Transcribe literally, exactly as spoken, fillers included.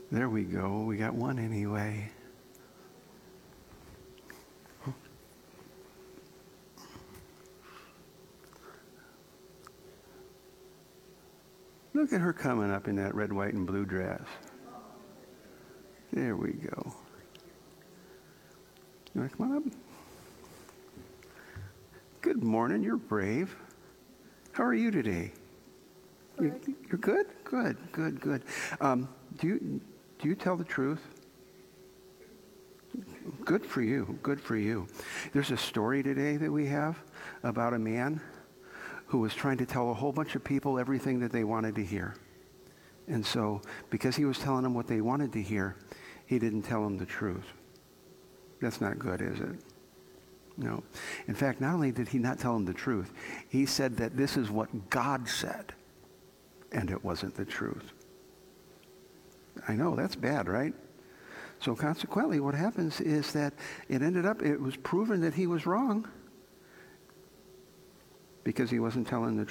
There we go. We got one anyway. Look at her coming up in that red, white, and blue dress. There we go. You want to come on up? Good morning. You're brave. How are you today? You, you're good? Good, good, good. Um, do you do you tell the truth? Good for you. Good for you. There's a story today that we have about a man who was trying to tell a whole bunch of people everything that they wanted to hear. And so, because he was telling them what they wanted to hear, he didn't tell them the truth. That's not good, is it? No. In fact, not only did he not tell them the truth, he said that this is what God said, and it wasn't the truth. I know, that's bad, right? So consequently, what happens is that it ended up, it was proven that he was wrong because he wasn't telling the